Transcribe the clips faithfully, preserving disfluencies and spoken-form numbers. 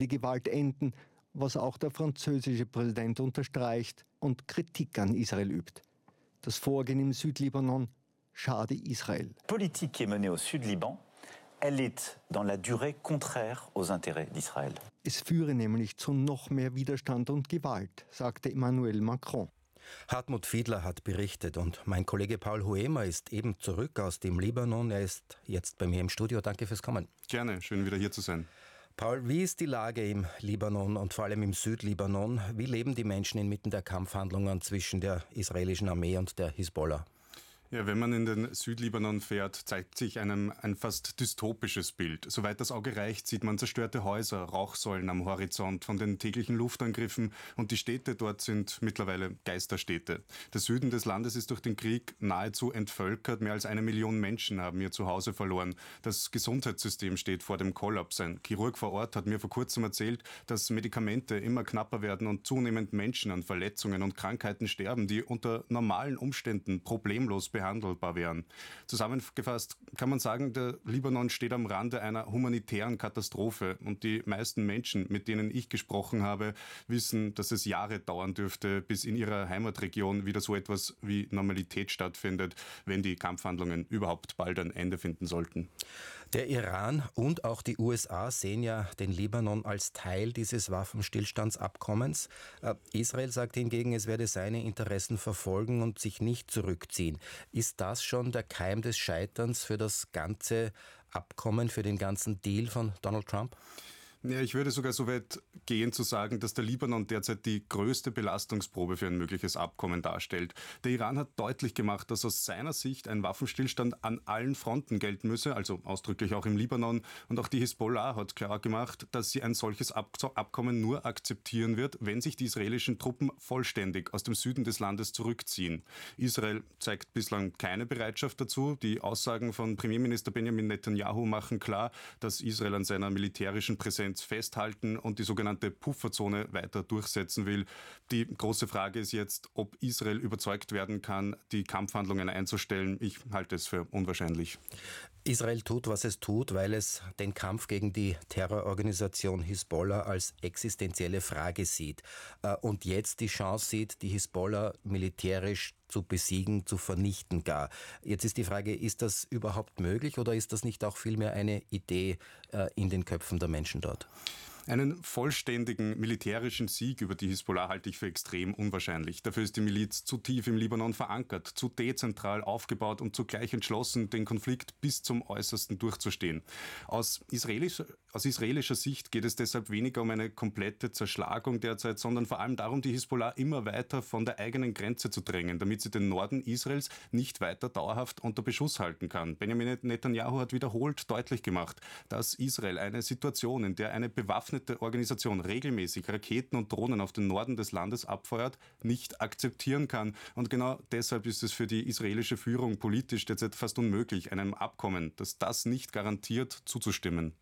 die Gewalt enden, was auch der französische Präsident unterstreicht und Kritik an Israel übt. Das Vorgehen im Südlibanon schade Israel. Die Politik, die menée au Südliban, elle est dans la durée contraire aux intérêts d'Israël. Es führe nämlich zu noch mehr Widerstand und Gewalt, sagte Emmanuel Macron. Hartmut Fiedler hat berichtet und mein Kollege Paul Huemer ist eben zurück aus dem Libanon. Er ist jetzt bei mir im Studio. Danke fürs Kommen. Gerne, schön wieder hier zu sein. Paul, wie ist die Lage im Libanon und vor allem im Südlibanon? Wie leben die Menschen inmitten der Kampfhandlungen zwischen der israelischen Armee und der Hisbollah? Ja, wenn man in den Südlibanon fährt, zeigt sich einem ein fast dystopisches Bild. Soweit das Auge reicht, sieht man zerstörte Häuser, Rauchsäulen am Horizont von den täglichen Luftangriffen und die Städte dort sind mittlerweile Geisterstädte. Der Süden des Landes ist durch den Krieg nahezu entvölkert. Mehr als eine Million Menschen haben ihr Zuhause verloren. Das Gesundheitssystem steht vor dem Kollaps. Ein Chirurg vor Ort hat mir vor kurzem erzählt, dass Medikamente immer knapper werden und zunehmend Menschen an Verletzungen und Krankheiten sterben, die unter normalen Umständen problemlos behandelbar wären. Zusammengefasst kann man sagen, der Libanon steht am Rande einer humanitären Katastrophe und die meisten Menschen, mit denen ich gesprochen habe, wissen, dass es Jahre dauern dürfte, bis in ihrer Heimatregion wieder so etwas wie Normalität stattfindet, wenn die Kampfhandlungen überhaupt bald ein Ende finden sollten. Der Iran und auch die U S A sehen ja den Libanon als Teil dieses Waffenstillstandsabkommens. Israel sagt hingegen, es werde seine Interessen verfolgen und sich nicht zurückziehen. Ist das schon der Keim des Scheiterns für das ganze Abkommen, für den ganzen Deal von Donald Trump? Ja, ich würde sogar so weit gehen zu sagen, dass der Libanon derzeit die größte Belastungsprobe für ein mögliches Abkommen darstellt. Der Iran hat deutlich gemacht, dass aus seiner Sicht ein Waffenstillstand an allen Fronten gelten müsse, also ausdrücklich auch im Libanon. Und auch die Hisbollah hat klar gemacht, dass sie ein solches Abkommen nur akzeptieren wird, wenn sich die israelischen Truppen vollständig aus dem Süden des Landes zurückziehen. Israel zeigt bislang keine Bereitschaft dazu. Die Aussagen von Premierminister Benjamin Netanyahu machen klar, dass Israel an seiner militärischen Präsenz festhalten und die sogenannte Pufferzone weiter durchsetzen will. Die große Frage ist jetzt, ob Israel überzeugt werden kann, die Kampfhandlungen einzustellen. Ich halte es für unwahrscheinlich. Israel tut, was es tut, weil es den Kampf gegen die Terrororganisation Hisbollah als existenzielle Frage sieht und jetzt die Chance sieht, die Hisbollah militärisch zu besiegen, zu vernichten gar. Jetzt ist die Frage, ist das überhaupt möglich oder ist das nicht auch vielmehr eine Idee in den Köpfen der Menschen dort? Einen vollständigen militärischen Sieg über die Hisbollah halte ich für extrem unwahrscheinlich. Dafür ist die Miliz zu tief im Libanon verankert, zu dezentral aufgebaut und zugleich entschlossen, den Konflikt bis zum Äußersten durchzustehen. Aus israelischer, aus israelischer Sicht geht es deshalb weniger um eine komplette Zerschlagung derzeit, sondern vor allem darum, die Hisbollah immer weiter von der eigenen Grenze zu drängen, damit sie den Norden Israels nicht weiter dauerhaft unter Beschuss halten kann. Benjamin Netanyahu hat wiederholt deutlich gemacht, dass Israel eine Situation, in der eine bewaffnete Organisation regelmäßig Raketen und Drohnen auf den Norden des Landes abfeuert, nicht akzeptieren kann. Und genau deshalb ist es für die israelische Führung politisch derzeit fast unmöglich, einem Abkommen, das das nicht garantiert, zuzustimmen.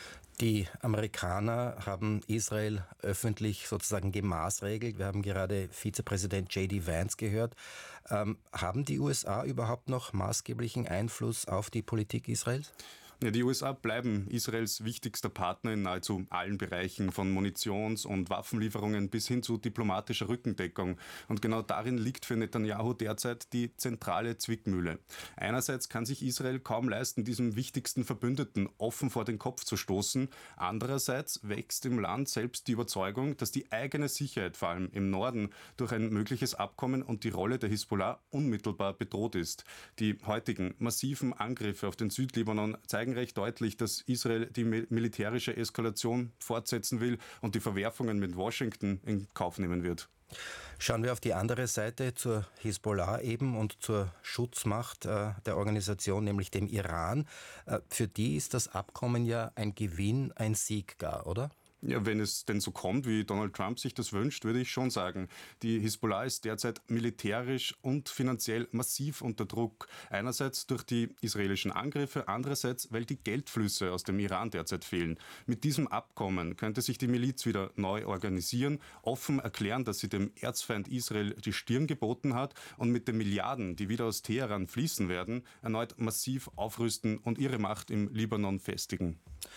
Die Amerikaner haben Israel öffentlich sozusagen gemaßregelt. Wir haben gerade Vizepräsident J D Vance gehört. Ähm, haben die U S A überhaupt noch maßgeblichen Einfluss auf die Politik Israels? Ja, die U S A bleiben Israels wichtigster Partner in nahezu allen Bereichen, von Munitions- und Waffenlieferungen bis hin zu diplomatischer Rückendeckung. Und genau darin liegt für Netanyahu derzeit die zentrale Zwickmühle. Einerseits kann sich Israel kaum leisten, diesem wichtigsten Verbündeten offen vor den Kopf zu stoßen. Andererseits wächst im Land selbst die Überzeugung, dass die eigene Sicherheit, vor allem im Norden, durch ein mögliches Abkommen und die Rolle der Hisbollah unmittelbar bedroht ist. Die heutigen massiven Angriffe auf den Südlibanon zeigen recht deutlich, dass Israel die militärische Eskalation fortsetzen will und die Verwerfungen mit Washington in Kauf nehmen wird. Schauen wir auf die andere Seite, zur Hisbollah eben und zur Schutzmacht äh, der Organisation, nämlich dem Iran. Äh, für die ist das Abkommen ja ein Gewinn, ein Sieg gar, oder? Ja, wenn es denn so kommt, wie Donald Trump sich das wünscht, würde ich schon sagen. Die Hisbollah ist derzeit militärisch und finanziell massiv unter Druck. Einerseits durch die israelischen Angriffe, andererseits, weil die Geldflüsse aus dem Iran derzeit fehlen. Mit diesem Abkommen könnte sich die Miliz wieder neu organisieren, offen erklären, dass sie dem Erzfeind Israel die Stirn geboten hat und mit den Milliarden, die wieder aus Teheran fließen werden, erneut massiv aufrüsten und ihre Macht im Libanon festigen.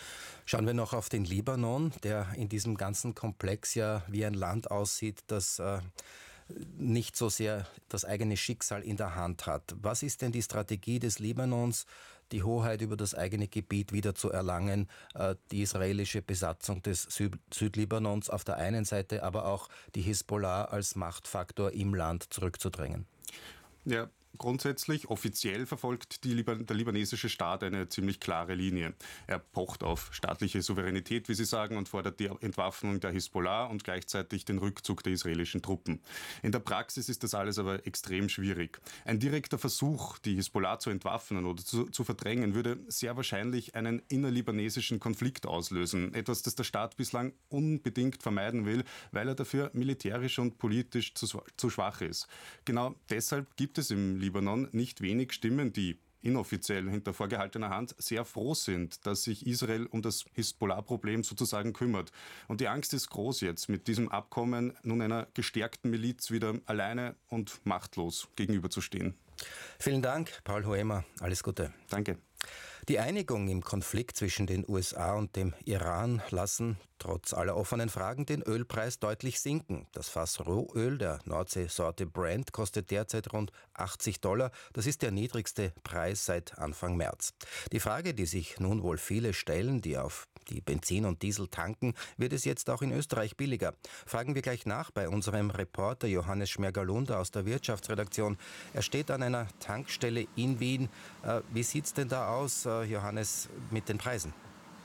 Schauen wir noch auf den Libanon, der in diesem ganzen Komplex ja wie ein Land aussieht, das äh, nicht so sehr das eigene Schicksal in der Hand hat. Was ist denn die Strategie des Libanons, die Hoheit über das eigene Gebiet wieder zu erlangen, äh, die israelische Besatzung des Süd- Südlibanons auf der einen Seite, aber auch die Hisbollah als Machtfaktor im Land zurückzudrängen? Ja, grundsätzlich, offiziell verfolgt die Liban- der libanesische Staat eine ziemlich klare Linie. Er pocht auf staatliche Souveränität, wie Sie sagen, und fordert die Entwaffnung der Hisbollah und gleichzeitig den Rückzug der israelischen Truppen. In der Praxis ist das alles aber extrem schwierig. Ein direkter Versuch, die Hisbollah zu entwaffnen oder zu, zu verdrängen, würde sehr wahrscheinlich einen innerlibanesischen Konflikt auslösen. Etwas, das der Staat bislang unbedingt vermeiden will, weil er dafür militärisch und politisch zu, zu schwach ist. Genau deshalb gibt es im Libanon nicht wenig Stimmen, die inoffiziell hinter vorgehaltener Hand sehr froh sind, dass sich Israel um das Hisbollah-Problem sozusagen kümmert. Und die Angst ist groß jetzt, mit diesem Abkommen nun einer gestärkten Miliz wieder alleine und machtlos gegenüberzustehen. Vielen Dank, Paul Hoemer. Alles Gute. Danke. Die Einigung im Konflikt zwischen den U S A und dem Iran lassen trotz aller offenen Fragen den Ölpreis deutlich sinken. Das Fass Rohöl der Nordseesorte Brent kostet derzeit rund achtzig Dollar. Das ist der niedrigste Preis seit Anfang März. Die Frage, die sich nun wohl viele stellen, die auf die Benzin und Diesel tanken, wird es jetzt auch in Österreich billiger? Fragen wir gleich nach bei unserem Reporter Johannes Schmergalunder aus der Wirtschaftsredaktion. Er steht an einer Tankstelle in Wien. Äh, wie sieht es denn da aus, äh, Johannes, mit den Preisen?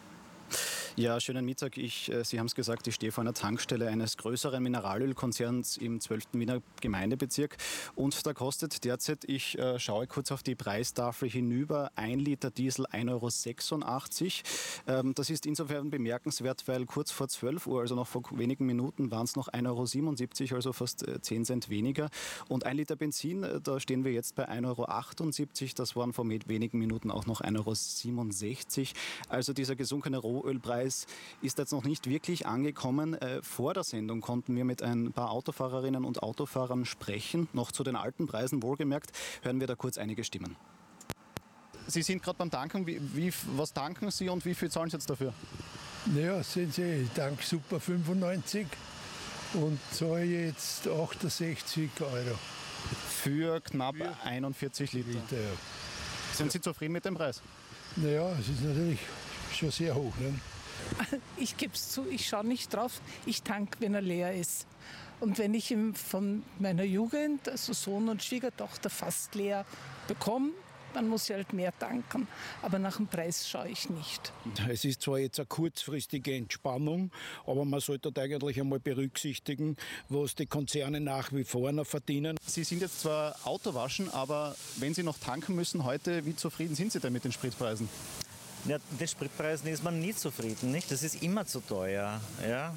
Ja, schönen Mittag. Ich, äh, Sie haben es gesagt, ich stehe vor einer Tankstelle eines größeren Mineralölkonzerns im zwölften Wiener Gemeindebezirk. Und da kostet derzeit, ich äh, schaue kurz auf die Preistafel hinüber, ein Liter Diesel ein Euro sechsundachtzig. Ähm, das ist insofern bemerkenswert, weil kurz vor zwölf Uhr, also noch vor wenigen Minuten, waren es noch ein Euro siebenundsiebzig, also fast äh, zehn Cent weniger. Und ein Liter Benzin, äh, da stehen wir jetzt bei ein Euro achtundsiebzig. Das waren vor wenigen Minuten auch noch ein Euro siebenundsechzig. Also dieser gesunkene Rohölpreis ist jetzt noch nicht wirklich angekommen. Äh, vor der Sendung konnten wir mit ein paar Autofahrerinnen und Autofahrern sprechen. Noch zu den alten Preisen wohlgemerkt. Hören wir da kurz einige Stimmen. Sie sind gerade beim Tanken. Wie, wie, was tanken Sie und wie viel zahlen Sie jetzt dafür? Naja, sehen Sie, ich tank Super fünfundneunzig und zahle jetzt achtundsechzig Euro. Für knapp Für einundvierzig Liter. Liter ja. Sind Sie zufrieden mit dem Preis? Naja, es ist natürlich schon sehr hoch. Ne? Ich gebe es zu, ich schaue nicht drauf, ich tank, wenn er leer ist. Und wenn ich ihn von meiner Jugend, also Sohn und Schwiegertochter, fast leer bekomme, dann muss ich halt mehr tanken. Aber nach dem Preis schaue ich nicht. Es ist zwar jetzt eine kurzfristige Entspannung, aber man sollte eigentlich einmal berücksichtigen, was die Konzerne nach wie vor noch verdienen. Sie sind jetzt zwar Autowaschen, aber wenn Sie noch tanken müssen heute, wie zufrieden sind Sie denn mit den Spritpreisen? Ja, mit den Spritpreisen ist man nie zufrieden, nicht? Das ist immer zu teuer. Ja.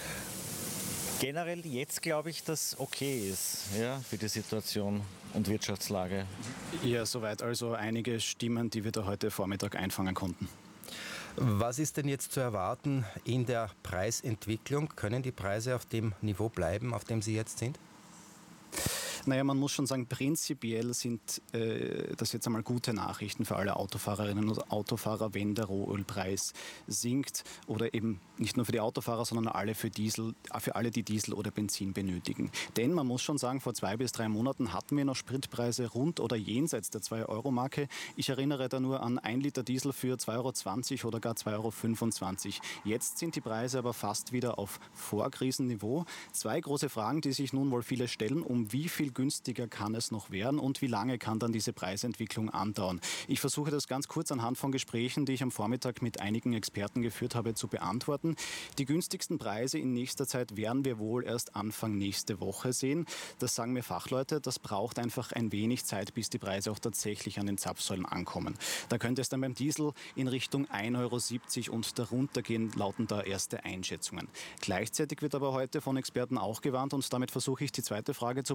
Generell jetzt glaube ich, dass okay ist, ja, für die Situation und Wirtschaftslage. Ja, soweit also einige Stimmen, die wir da heute Vormittag einfangen konnten. Was ist denn jetzt zu erwarten in der Preisentwicklung? Können die Preise auf dem Niveau bleiben, auf dem sie jetzt sind? Naja, man muss schon sagen, prinzipiell sind äh, das jetzt einmal gute Nachrichten für alle Autofahrerinnen und Autofahrer, wenn der Rohölpreis sinkt oder eben nicht nur für die Autofahrer, sondern alle für, Diesel, für alle, die Diesel oder Benzin benötigen. Denn man muss schon sagen, vor zwei bis drei Monaten hatten wir noch Spritpreise rund oder jenseits der zwei Euro Marke. Ich erinnere da nur an ein Liter Diesel für zwei Euro zwanzig oder gar zwei Euro fünfundzwanzig. Jetzt sind die Preise aber fast wieder auf Vorkrisenniveau. Zwei große Fragen, die sich nun wohl viele stellen: Um wie viel günstiger kann es noch werden und wie lange kann dann diese Preisentwicklung andauern? Ich versuche das ganz kurz anhand von Gesprächen, die ich am Vormittag mit einigen Experten geführt habe, zu beantworten. Die günstigsten Preise in nächster Zeit werden wir wohl erst Anfang nächste Woche sehen. Das sagen mir Fachleute. Das braucht einfach ein wenig Zeit, bis die Preise auch tatsächlich an den Zapfsäulen ankommen. Da könnte es dann beim Diesel in Richtung ein Euro siebzig und darunter gehen, lauten da erste Einschätzungen. Gleichzeitig wird aber heute von Experten auch gewarnt, und damit versuche ich die zweite Frage zu beantworten: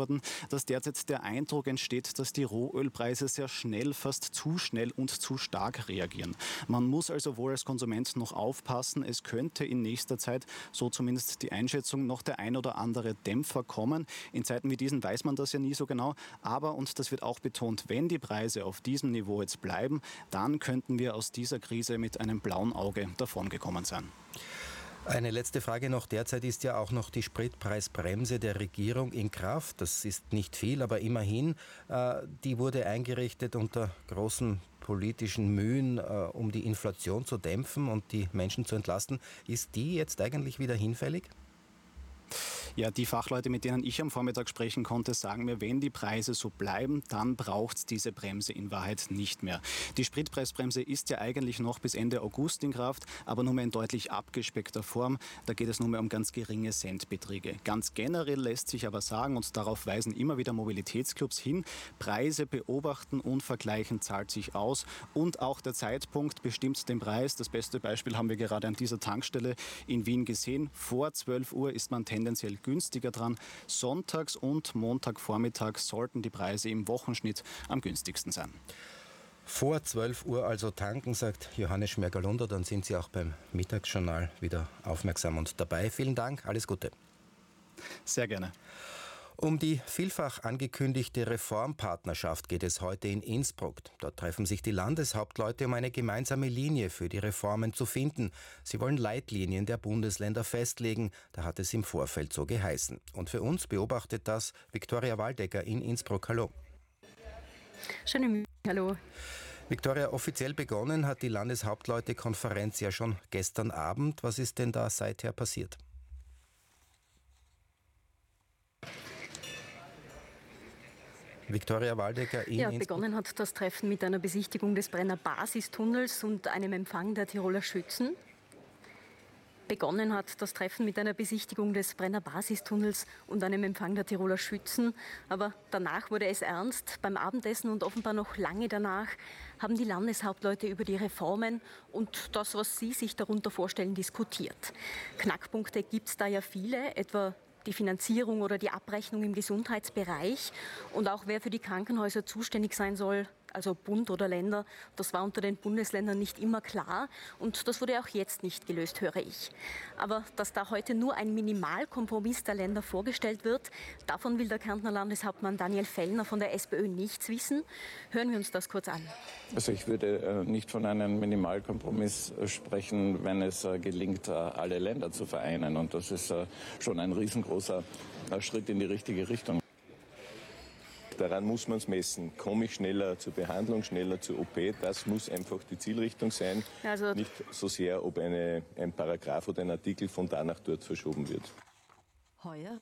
worden, dass derzeit der Eindruck entsteht, dass die Rohölpreise sehr schnell, fast zu schnell und zu stark reagieren. Man muss also wohl als Konsument noch aufpassen. Es könnte in nächster Zeit, so zumindest die Einschätzung, noch der ein oder andere Dämpfer kommen. In Zeiten wie diesen weiß man das ja nie so genau. Aber, und das wird auch betont, wenn die Preise auf diesem Niveau jetzt bleiben, dann könnten wir aus dieser Krise mit einem blauen Auge davongekommen sein. Eine letzte Frage noch. Derzeit ist ja auch noch die Spritpreisbremse der Regierung in Kraft. Das ist nicht viel, aber immerhin. Äh, die wurde eingerichtet unter großen politischen Mühen, äh, um die Inflation zu dämpfen und die Menschen zu entlasten. Ist die jetzt eigentlich wieder hinfällig? Ja, die Fachleute, mit denen ich am Vormittag sprechen konnte, sagen mir, wenn die Preise so bleiben, dann braucht es diese Bremse in Wahrheit nicht mehr. Die Spritpreisbremse ist ja eigentlich noch bis Ende August in Kraft, aber nur mehr in deutlich abgespeckter Form. Da geht es nur mehr um ganz geringe Centbeträge. Ganz generell lässt sich aber sagen, und darauf weisen immer wieder Mobilitätsclubs hin, Preise beobachten und vergleichen zahlt sich aus. Und auch der Zeitpunkt bestimmt den Preis. Das beste Beispiel haben wir gerade an dieser Tankstelle in Wien gesehen. Vor zwölf Uhr ist man tendenziell günstiger dran. Sonntags und Montagvormittag sollten die Preise im Wochenschnitt am günstigsten sein. Vor zwölf Uhr also tanken, sagt Johannes Schmergalunder. Dann sind Sie auch beim Mittagsjournal wieder aufmerksam und dabei. Vielen Dank, alles Gute. Sehr gerne. Um die vielfach angekündigte Reformpartnerschaft geht es heute in Innsbruck. Dort treffen sich die Landeshauptleute, um eine gemeinsame Linie für die Reformen zu finden. Sie wollen Leitlinien der Bundesländer festlegen. Da hat es im Vorfeld so geheißen. Und für uns beobachtet das Viktoria Waldecker in Innsbruck. Hallo. Schönen Hallo. Viktoria, offiziell begonnen hat die Landeshauptleute-Konferenz ja schon gestern Abend. Was ist denn da seither passiert? Viktoria Waldecker in Ja, Innsbruck. begonnen hat das Treffen mit einer Besichtigung des Brenner Basistunnels und einem Empfang der Tiroler Schützen. Begonnen hat das Treffen mit einer Besichtigung des Brenner Basistunnels und einem Empfang der Tiroler Schützen. Aber danach wurde es ernst. Beim Abendessen und offenbar noch lange danach haben die Landeshauptleute über die Reformen und das, was sie sich darunter vorstellen, diskutiert. Knackpunkte gibt es da ja viele, etwa die Finanzierung oder die Abrechnung im Gesundheitsbereich und auch wer für die Krankenhäuser zuständig sein soll, also Bund oder Länder, das war unter den Bundesländern nicht immer klar und das wurde auch jetzt nicht gelöst, höre ich. Aber dass da heute nur ein Minimalkompromiss der Länder vorgestellt wird, davon will der Kärntner Landeshauptmann Daniel Fellner von der SPÖ nichts wissen. Hören wir uns das kurz an. Also ich würde nicht von einem Minimalkompromiss sprechen, wenn es gelingt, alle Länder zu vereinen. Und das ist schon ein riesengroßer Schritt in die richtige Richtung. Daran muss man es messen. Komme ich schneller zur Behandlung, schneller zur O P? Das muss einfach die Zielrichtung sein. Also nicht so sehr, ob eine, ein Paragraph oder ein Artikel von da nach dort verschoben wird. Heuer?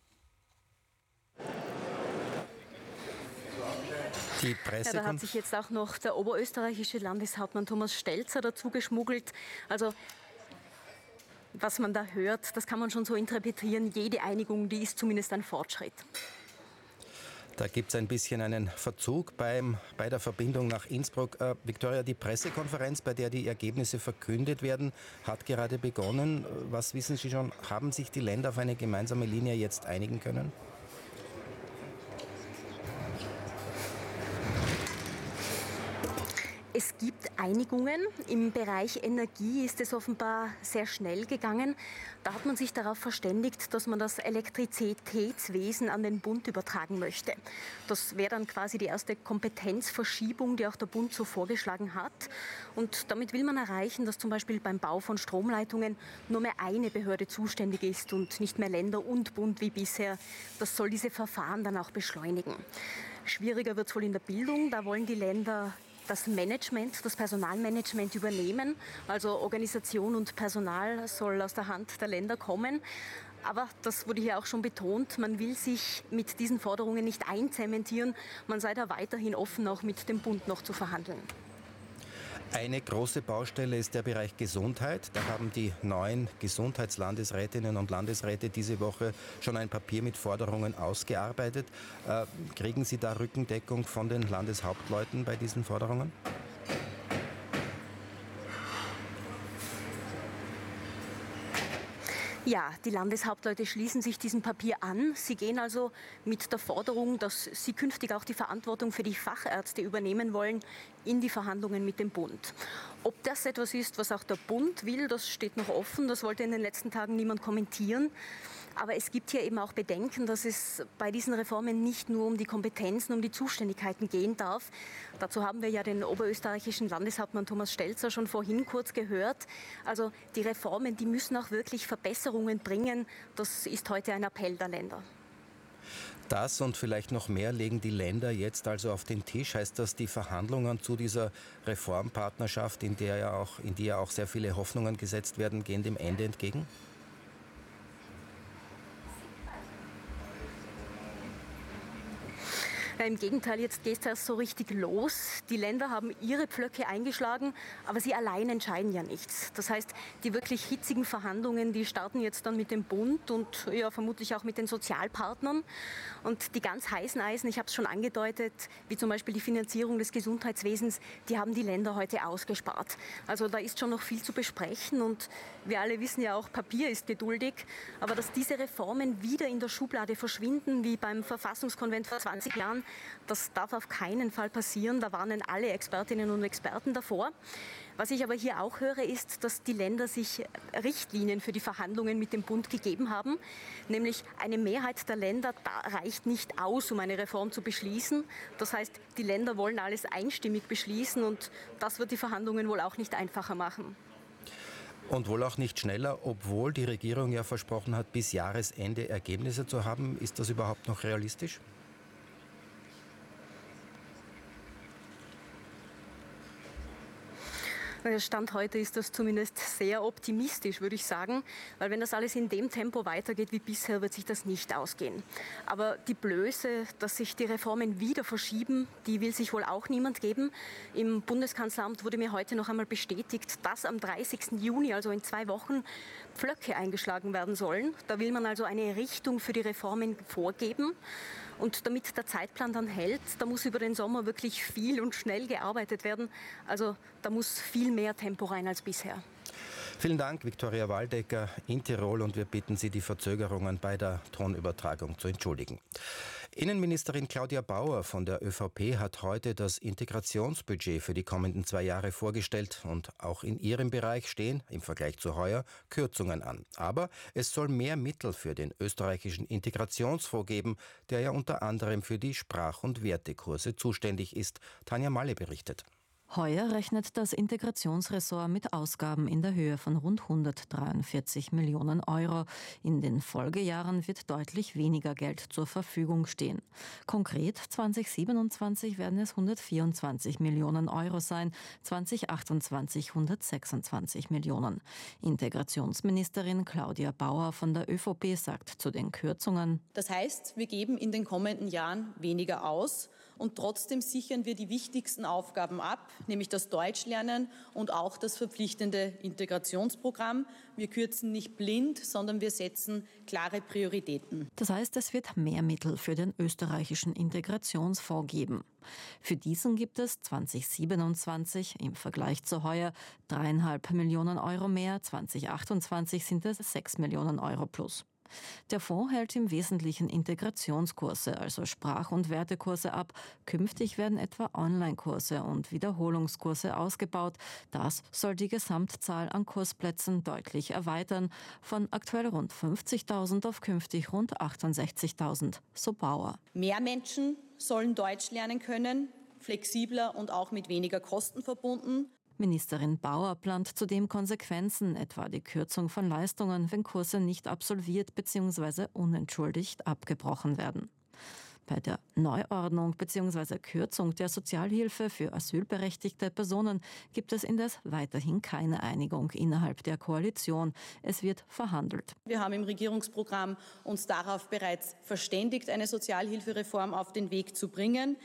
Die Presse ja, da hat sich jetzt auch noch der oberösterreichische Landeshauptmann Thomas Stelzer dazu geschmuggelt. Also was man da hört, das kann man schon so interpretieren. Jede Einigung, die ist zumindest ein Fortschritt. Da gibt es ein bisschen einen Verzug beim, bei der Verbindung nach Innsbruck. Äh, Viktoria, die Pressekonferenz, bei der die Ergebnisse verkündet werden, hat gerade begonnen. Was wissen Sie schon? Haben sich die Länder auf eine gemeinsame Linie jetzt einigen können? Es gibt Einigungen. Im Bereich Energie ist es offenbar sehr schnell gegangen. Da hat man sich darauf verständigt, dass man das Elektrizitätswesen an den Bund übertragen möchte. Das wäre dann quasi die erste Kompetenzverschiebung, die auch der Bund so vorgeschlagen hat. Und damit will man erreichen, dass zum Beispiel beim Bau von Stromleitungen nur mehr eine Behörde zuständig ist und nicht mehr Länder und Bund wie bisher. Das soll diese Verfahren dann auch beschleunigen. Schwieriger wird es wohl in der Bildung. Da wollen die Länder das Management, das Personalmanagement übernehmen. Also Organisation und Personal soll aus der Hand der Länder kommen. Aber das wurde hier auch schon betont, man will sich mit diesen Forderungen nicht einzementieren. Man sei da weiterhin offen, auch mit dem Bund noch zu verhandeln. Eine große Baustelle ist der Bereich Gesundheit. Da haben die neuen Gesundheitslandesrätinnen und Landesräte diese Woche schon ein Papier mit Forderungen ausgearbeitet. Äh, kriegen Sie da Rückendeckung von den Landeshauptleuten bei diesen Forderungen? Ja, die Landeshauptleute schließen sich diesem Papier an. Sie gehen also mit der Forderung, dass sie künftig auch die Verantwortung für die Fachärzte übernehmen wollen, in die Verhandlungen mit dem Bund. Ob das etwas ist, was auch der Bund will, das steht noch offen. Das wollte in den letzten Tagen niemand kommentieren. Aber es gibt hier eben auch Bedenken, dass es bei diesen Reformen nicht nur um die Kompetenzen, um die Zuständigkeiten gehen darf. Dazu haben wir ja den oberösterreichischen Landeshauptmann Thomas Stelzer schon vorhin kurz gehört. Also die Reformen, die müssen auch wirklich Verbesserungen bringen. Das ist heute ein Appell der Länder. Das und vielleicht noch mehr legen die Länder jetzt also auf den Tisch. Heißt das, die Verhandlungen zu dieser Reformpartnerschaft, in der ja auch, in die ja auch sehr viele Hoffnungen gesetzt werden, gehen dem Ende entgegen? Ja, im Gegenteil, jetzt geht es erst so richtig los. Die Länder haben ihre Pflöcke eingeschlagen, aber sie allein entscheiden ja nichts. Das heißt, die wirklich hitzigen Verhandlungen, die starten jetzt dann mit dem Bund und ja, vermutlich auch mit den Sozialpartnern. Und die ganz heißen Eisen, ich habe es schon angedeutet, wie zum Beispiel die Finanzierung des Gesundheitswesens, die haben die Länder heute ausgespart. Also da ist schon noch viel zu besprechen und wir alle wissen ja auch, Papier ist geduldig. Aber dass diese Reformen wieder in der Schublade verschwinden, wie beim Verfassungskonvent vor zwanzig Jahren, das darf auf keinen Fall passieren. Da warnen alle Expertinnen und Experten davor. Was ich aber hier auch höre, ist, dass die Länder sich Richtlinien für die Verhandlungen mit dem Bund gegeben haben. Nämlich eine Mehrheit der Länder reicht nicht aus, um eine Reform zu beschließen. Das heißt, die Länder wollen alles einstimmig beschließen und das wird die Verhandlungen wohl auch nicht einfacher machen. Und wohl auch nicht schneller, obwohl die Regierung ja versprochen hat, bis Jahresende Ergebnisse zu haben. Ist das überhaupt noch realistisch? Stand heute ist das zumindest sehr optimistisch, würde ich sagen, weil wenn das alles in dem Tempo weitergeht wie bisher, wird sich das nicht ausgehen. Aber die Blöße, dass sich die Reformen wieder verschieben, die will sich wohl auch niemand geben. Im Bundeskanzleramt wurde mir heute noch einmal bestätigt, dass am dreißigsten Juni, also in zwei Wochen, Pflöcke eingeschlagen werden sollen. Da will man also eine Richtung für die Reformen vorgeben. Und damit der Zeitplan dann hält, da muss über den Sommer wirklich viel und schnell gearbeitet werden. Also da muss viel mehr Tempo rein als bisher. Vielen Dank, Viktoria Waldecker in Tirol, und wir bitten Sie, die Verzögerungen bei der Tonübertragung zu entschuldigen. Innenministerin Claudia Bauer von der ÖVP hat heute das Integrationsbudget für die kommenden zwei Jahre vorgestellt und auch in ihrem Bereich stehen im Vergleich zu heuer Kürzungen an. Aber es soll mehr Mittel für den österreichischen Integrationsfonds geben, der ja unter anderem für die Sprach- und Wertekurse zuständig ist. Tanja Malle berichtet. Heuer rechnet das Integrationsressort mit Ausgaben in der Höhe von rund hundertdreiundvierzig Millionen Euro. In den Folgejahren wird deutlich weniger Geld zur Verfügung stehen. Konkret zweitausendsiebenundzwanzig werden es hundertvierundzwanzig Millionen Euro sein, zweitausendachtundzwanzig hundertsechsundzwanzig Millionen. Integrationsministerin Claudia Bauer von der ÖVP sagt zu den Kürzungen: Das heißt, wir geben in den kommenden Jahren weniger aus und trotzdem sichern wir die wichtigsten Aufgaben ab, nämlich das Deutschlernen und auch das verpflichtende Integrationsprogramm. Wir kürzen nicht blind, sondern wir setzen klare Prioritäten. Das heißt, es wird mehr Mittel für den österreichischen Integrationsfonds geben. Für diesen gibt es zweitausendsiebenundzwanzig im Vergleich zu heuer dreieinhalb Millionen Euro mehr, zweitausendachtundzwanzig sind es sechs Millionen Euro plus. Der Fonds hält im Wesentlichen Integrationskurse, also Sprach- und Wertekurse ab. Künftig werden etwa Online-Kurse und Wiederholungskurse ausgebaut. Das soll die Gesamtzahl an Kursplätzen deutlich erweitern, von aktuell rund fünfzigtausend auf künftig rund achtundsechzigtausend, so Bauer. Mehr Menschen sollen Deutsch lernen können, flexibler und auch mit weniger Kosten verbunden. Ministerin Bauer plant zudem Konsequenzen, etwa die Kürzung von Leistungen, wenn Kurse nicht absolviert bzw. unentschuldigt abgebrochen werden. Bei der Neuordnung bzw. Kürzung der Sozialhilfe für asylberechtigte Personen gibt es indes weiterhin keine Einigung innerhalb der Koalition. Es wird verhandelt. Wir haben im Regierungsprogramm uns darauf bereits verständigt, eine Sozialhilfereform auf den Weg zu bringen.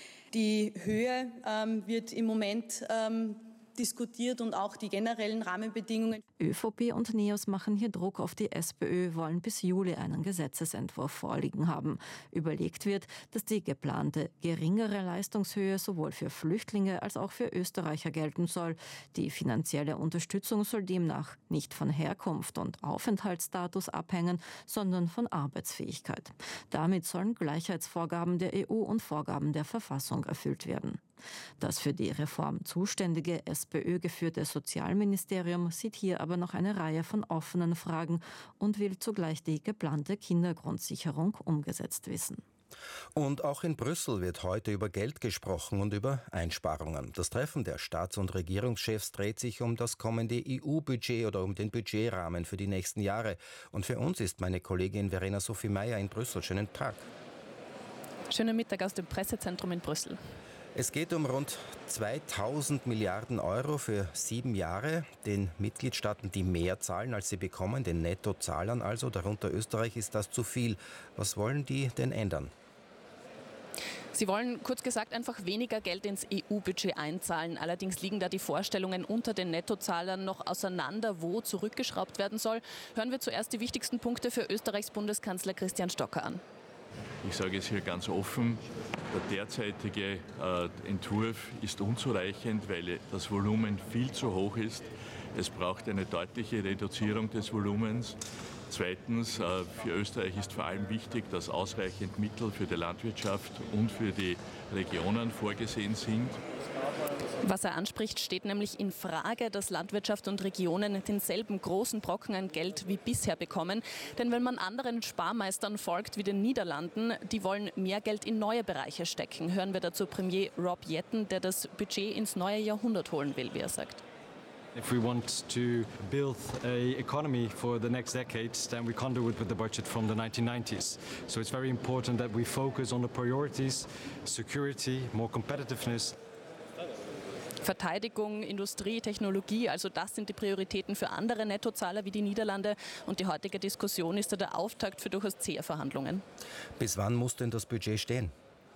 Die Höhe ähm, wird im Moment ähm, diskutiert und auch die generellen Rahmenbedingungen. ÖVP und NEOS machen hier Druck auf die SPÖ, wollen bis Juli einen Gesetzesentwurf vorliegen haben. Überlegt wird, dass die geplante geringere Leistungshöhe sowohl für Flüchtlinge als auch für Österreicher gelten soll. Die finanzielle Unterstützung soll demnach nicht von Herkunft und Aufenthaltsstatus abhängen, sondern von Arbeitsfähigkeit. Damit sollen Gleichheitsvorgaben der E U und Vorgaben der Verfassung erfüllt werden. Das für die Reform zuständige SPÖ-geführte Sozialministerium sieht hier aber noch eine Reihe von offenen Fragen und will zugleich die geplante Kindergrundsicherung umgesetzt wissen. Und auch in Brüssel wird heute über Geld gesprochen und über Einsparungen. Das Treffen der Staats- und Regierungschefs dreht sich um das kommende E U-Budget oder um den Budgetrahmen für die nächsten Jahre. Und für uns ist meine Kollegin Verena Sophie Meyer in Brüssel. Schönen Tag. Schönen Mittag aus dem Pressezentrum in Brüssel. Es geht um rund zweitausend Milliarden Euro für sieben Jahre. Den Mitgliedstaaten, die mehr zahlen, als sie bekommen, den Nettozahlern also, darunter Österreich, ist das zu viel. Was wollen die denn ändern? Sie wollen kurz gesagt einfach weniger Geld ins E U-Budget einzahlen. Allerdings liegen da die Vorstellungen unter den Nettozahlern noch auseinander, wo zurückgeschraubt werden soll. Hören wir zuerst die wichtigsten Punkte für Österreichs Bundeskanzler Christian Stocker an. Ich sage es hier ganz offen, der derzeitige äh, Entwurf ist unzureichend, weil das Volumen viel zu hoch ist. Es braucht eine deutliche Reduzierung des Volumens. Zweitens, äh, für Österreich ist vor allem wichtig, dass ausreichend Mittel für die Landwirtschaft und für die Regionen vorgesehen sind. Was er anspricht, steht nämlich in Frage, dass Landwirtschaft und Regionen denselben großen Brocken an Geld wie bisher bekommen. Denn wenn man anderen Sparmeistern folgt wie den Niederlanden, die wollen mehr Geld in neue Bereiche stecken. Hören wir dazu Premier Rob Jetten, der das Budget ins neue Jahrhundert holen will, wie er sagt. If we want to build an economy for the next decades, then we can't do it with the budget from the nineteen nineties. So it's very important that we focus on the priorities, security, more competitiveness. Verteidigung, Industrie, Technologie, also das sind die Prioritäten für andere Nettozahler wie die Niederlande. Und die heutige Diskussion ist da der Auftakt für durchaus zähe Verhandlungen. Bis wann muss denn das Budget stehen?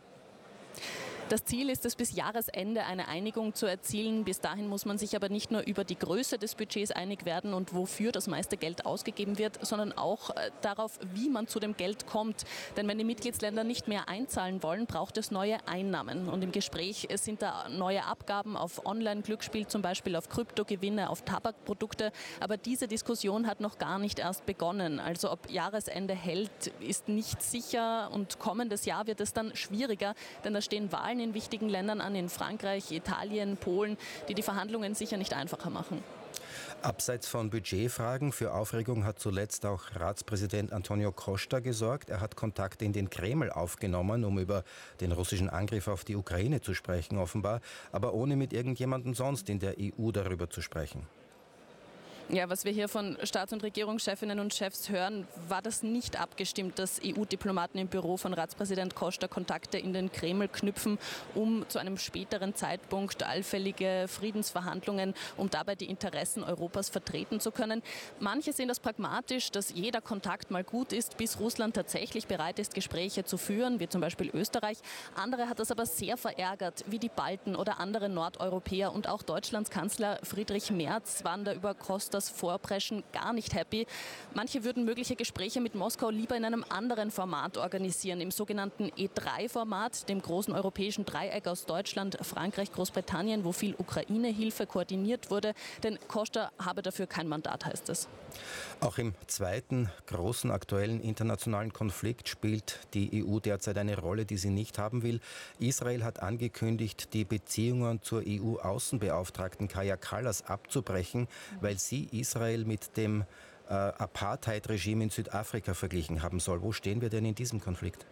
Das Ziel ist es, bis Jahresende eine Einigung zu erzielen. Bis dahin muss man sich aber nicht nur über die Größe des Budgets einig werden und wofür das meiste Geld ausgegeben wird, sondern auch äh, darauf, wie man zu dem Geld kommt. Denn wenn die Mitgliedsländer nicht mehr einzahlen wollen, braucht es neue Einnahmen. Und im Gespräch sind da neue Abgaben auf Online-Glücksspiel, zum Beispiel auf Kryptogewinne, auf Tabakprodukte. Aber diese Diskussion hat noch gar nicht erst begonnen. Also ob Jahresende hält, ist nicht sicher. Und kommendes Jahr wird es dann schwieriger, denn da stehen Wahlen in wichtigen Ländern an, in Frankreich, Italien, Polen, die die Verhandlungen sicher nicht einfacher machen. Abseits von Budgetfragen für Aufregung hat zuletzt auch Ratspräsident Antonio Costa gesorgt. Er hat Kontakte in den Kreml aufgenommen, um über den russischen Angriff auf die Ukraine zu sprechen, offenbar, aber ohne mit irgendjemandem sonst in der E U darüber zu sprechen. Ja, was wir hier von Staats- und Regierungschefinnen und Chefs hören, war das nicht abgestimmt, dass E U-Diplomaten im Büro von Ratspräsident Costa Kontakte in den Kreml knüpfen, um zu einem späteren Zeitpunkt allfällige Friedensverhandlungen, um dabei die Interessen Europas vertreten zu können. Manche sehen das pragmatisch, dass jeder Kontakt mal gut ist, bis Russland tatsächlich bereit ist, Gespräche zu führen, wie zum Beispiel Österreich. Andere hat das aber sehr verärgert, wie die Balten oder andere Nordeuropäer, und auch Deutschlands Kanzler Friedrich Merz waren da über Costa das Vorpreschen gar nicht happy. Manche würden mögliche Gespräche mit Moskau lieber in einem anderen Format organisieren, im sogenannten E drei Format, dem großen europäischen Dreieck aus Deutschland, Frankreich, Großbritannien, wo viel Ukraine-Hilfe koordiniert wurde. Denn Costa habe dafür kein Mandat, heißt es. Auch im zweiten großen aktuellen internationalen Konflikt spielt die E U derzeit eine Rolle, die sie nicht haben will. Israel hat angekündigt, die Beziehungen zur E U-Außenbeauftragten Kaja Kallas abzubrechen, weil sie Israel mit dem äh, Apartheid-Regime in Südafrika verglichen haben soll. Wo stehen wir denn in diesem Konflikt?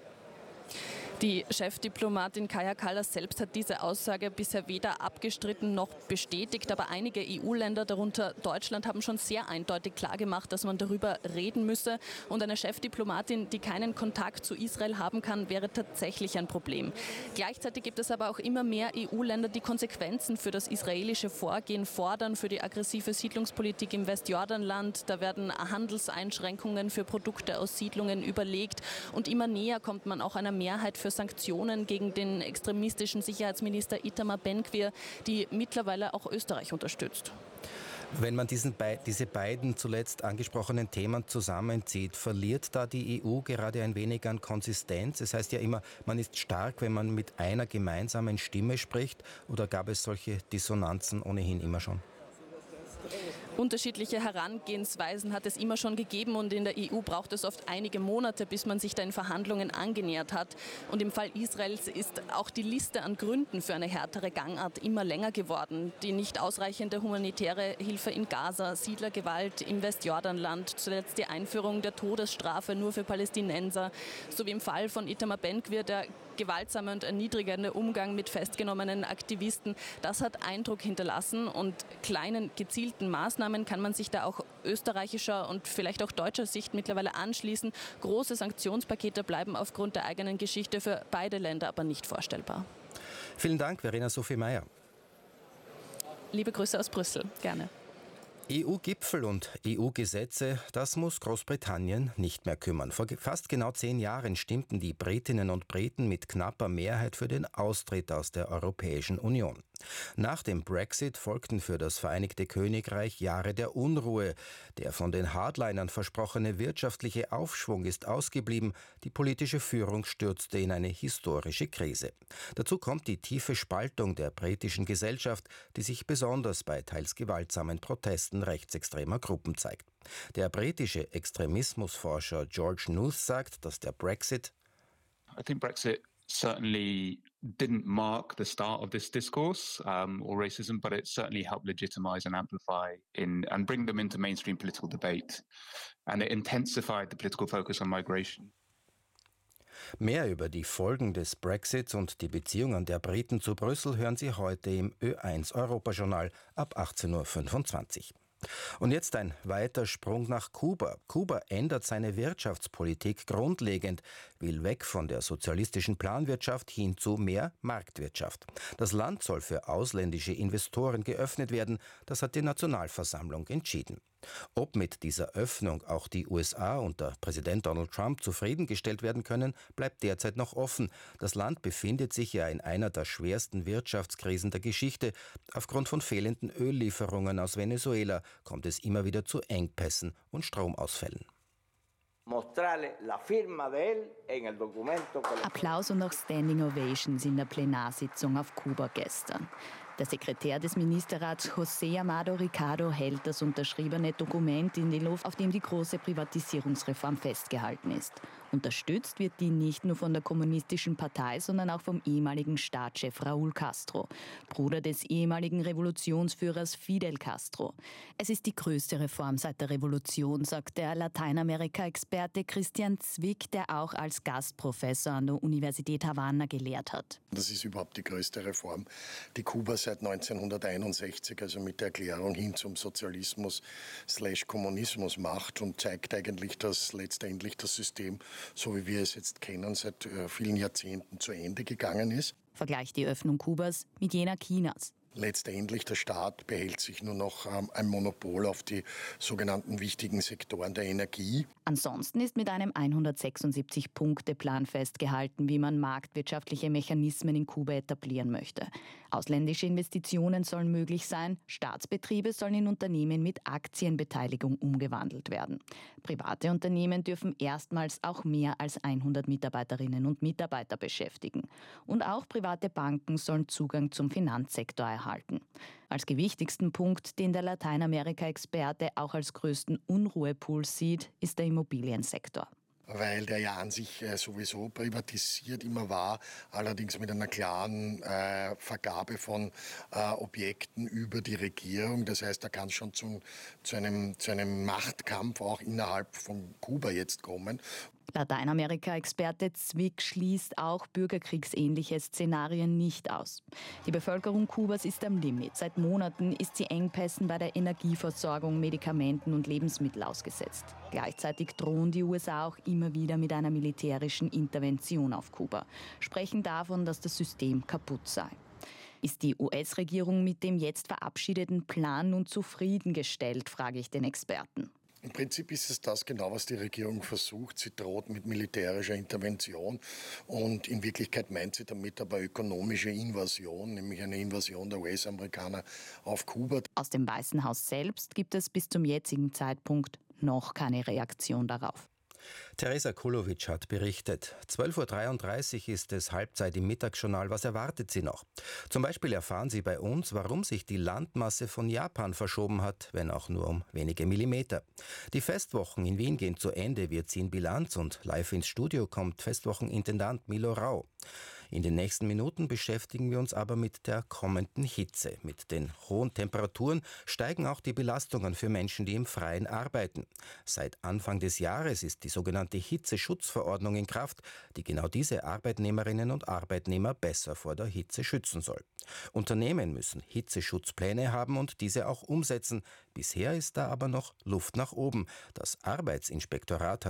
Die Chefdiplomatin Kaja Kallas selbst hat diese Aussage bisher weder abgestritten noch bestätigt. Aber einige E U-Länder, darunter Deutschland, haben schon sehr eindeutig klargemacht, dass man darüber reden müsse. Und eine Chefdiplomatin, die keinen Kontakt zu Israel haben kann, wäre tatsächlich ein Problem. Gleichzeitig gibt es aber auch immer mehr E U-Länder, die Konsequenzen für das israelische Vorgehen fordern, für die aggressive Siedlungspolitik im Westjordanland. Da werden Handelseinschränkungen für Produkte aus Siedlungen überlegt. Und immer näher kommt man auch einer Mehrheit für Sanktionen gegen den extremistischen Sicherheitsminister Itamar Ben-Gvir, die mittlerweile auch Österreich unterstützt. Wenn man diesen Be- diese beiden zuletzt angesprochenen Themen zusammenzieht, verliert da die E U gerade ein wenig an Konsistenz? Es heißt ja immer, man ist stark, wenn man mit einer gemeinsamen Stimme spricht. Oder gab es solche Dissonanzen ohnehin immer schon? Unterschiedliche Herangehensweisen hat es immer schon gegeben und in der E U braucht es oft einige Monate, bis man sich da in Verhandlungen angenähert hat. Und im Fall Israels ist auch die Liste an Gründen für eine härtere Gangart immer länger geworden. Die nicht ausreichende humanitäre Hilfe in Gaza, Siedlergewalt im Westjordanland, zuletzt die Einführung der Todesstrafe nur für Palästinenser, sowie im Fall von Itamar Ben-Gvir der gewaltsame und erniedrigende Umgang mit festgenommenen Aktivisten. Das hat Eindruck hinterlassen und kleinen gezielten Maßnahmen kann man sich da auch österreichischer und vielleicht auch deutscher Sicht mittlerweile anschließen. Große Sanktionspakete bleiben aufgrund der eigenen Geschichte für beide Länder aber nicht vorstellbar. Vielen Dank, Verena Sophie Meyer. Liebe Grüße aus Brüssel, gerne. E U-Gipfel und E U-Gesetze, das muss Großbritannien nicht mehr kümmern. Vor fast genau zehn Jahren stimmten die Britinnen und Briten mit knapper Mehrheit für den Austritt aus der Europäischen Union. Nach dem Brexit folgten für das Vereinigte Königreich Jahre der Unruhe. Der von den Hardlinern versprochene wirtschaftliche Aufschwung ist ausgeblieben. Die politische Führung stürzte in eine historische Krise. Dazu kommt die tiefe Spaltung der britischen Gesellschaft, die sich besonders bei teils gewaltsamen Protesten rechtsextremer Gruppen zeigt. Der britische Extremismusforscher George Knuth sagt, dass der Brexit I think Brexit certainly didn't mark the start of this discourse um, or racism, but it certainly helped legitimize and amplify in and bring them into mainstream political debate. And it intensified the political focus on migration. Mehr über die Folgen des Brexits und die Beziehungen der Briten zu Brüssel hören Sie heute im Ö eins Europajournal ab achtzehn Uhr fünfundzwanzig. Und jetzt ein weiter Sprung nach Kuba. Kuba ändert seine Wirtschaftspolitik grundlegend, will weg von der sozialistischen Planwirtschaft hin zu mehr Marktwirtschaft. Das Land soll für ausländische Investoren geöffnet werden, das hat die Nationalversammlung entschieden. Ob mit dieser Öffnung auch die U S A unter Präsident Donald Trump zufriedengestellt werden können, bleibt derzeit noch offen. Das Land befindet sich ja in einer der schwersten Wirtschaftskrisen der Geschichte. Aufgrund von fehlenden Öllieferungen aus Venezuela kommt es immer wieder zu Engpässen und Stromausfällen. Applaus und auch Standing Ovations in der Plenarsitzung auf Kuba gestern. Der Sekretär des Ministerrats José Amado Ricardo hält das unterschriebene Dokument in die Luft, auf dem die große Privatisierungsreform festgehalten ist. Unterstützt wird die nicht nur von der Kommunistischen Partei, sondern auch vom ehemaligen Staatschef Raúl Castro, Bruder des ehemaligen Revolutionsführers Fidel Castro. Es ist die größte Reform seit der Revolution, sagt der Lateinamerika-Experte Christian Zwick, der auch als Gastprofessor an der Universität Havanna gelehrt hat. Das ist überhaupt die größte Reform, die Kuba seit neunzehnhunderteinundsechzig, also mit der Erklärung hin zum Sozialismus slash Kommunismus macht und zeigt eigentlich, dass letztendlich das System, so wie wir es jetzt kennen, seit vielen Jahrzehnten zu Ende gegangen ist. Vergleicht die Öffnung Kubas mit jener Chinas. Letztendlich, der Staat behält sich nur noch ähm, ein Monopol auf die sogenannten wichtigen Sektoren der Energie. Ansonsten ist mit einem hundertsechsundsiebzig-Punkte-Plan festgehalten, wie man marktwirtschaftliche Mechanismen in Kuba etablieren möchte. Ausländische Investitionen sollen möglich sein, Staatsbetriebe sollen in Unternehmen mit Aktienbeteiligung umgewandelt werden. Private Unternehmen dürfen erstmals auch mehr als hundert Mitarbeiterinnen und Mitarbeiter beschäftigen. Und auch private Banken sollen Zugang zum Finanzsektor erhalten. Erhalten. Als gewichtigsten Punkt, den der Lateinamerika-Experte auch als größten Unruhepool sieht, ist der Immobiliensektor. Weil der ja an sich äh, sowieso privatisiert immer war, allerdings mit einer klaren äh, Vergabe von äh, Objekten über die Regierung. Das heißt, da kann es schon zum, zu, einem, zu einem Machtkampf auch innerhalb von Kuba jetzt kommen. Lateinamerika-Experte Zwick schließt auch bürgerkriegsähnliche Szenarien nicht aus. Die Bevölkerung Kubas ist am Limit. Seit Monaten ist sie Engpässen bei der Energieversorgung, Medikamenten und Lebensmittel ausgesetzt. Gleichzeitig drohen die U S A auch immer wieder mit einer militärischen Intervention auf Kuba, sprechen davon, dass das System kaputt sei. Ist die U S-Regierung mit dem jetzt verabschiedeten Plan nun zufriedengestellt, frage ich den Experten. Im Prinzip ist es das genau, was die Regierung versucht. Sie droht mit militärischer Intervention und in Wirklichkeit meint sie damit aber ökonomische Invasion, nämlich eine Invasion der U S-Amerikaner auf Kuba. Aus dem Weißen Haus selbst gibt es bis zum jetzigen Zeitpunkt noch keine Reaktion darauf. Teresa Kulowitsch hat berichtet. zwölf Uhr dreiunddreißig ist es Halbzeit im Mittagsjournal. Was erwartet Sie noch? Zum Beispiel erfahren Sie bei uns, warum sich die Landmasse von Japan verschoben hat, wenn auch nur um wenige Millimeter. Die Festwochen in Wien gehen zu Ende. Wir ziehen Bilanz und live ins Studio kommt Festwochenintendant Milo Rau. In den nächsten Minuten beschäftigen wir uns aber mit der kommenden Hitze. Mit den hohen Temperaturen steigen auch die Belastungen für Menschen, die im Freien arbeiten. Seit Anfang des Jahres ist die sogenannte Hitzeschutzverordnung in Kraft, die genau diese Arbeitnehmerinnen und Arbeitnehmer besser vor der Hitze schützen soll. Unternehmen müssen Hitzeschutzpläne haben und diese auch umsetzen. Bisher ist da aber noch Luft nach oben. Das Arbeitsinspektorat hat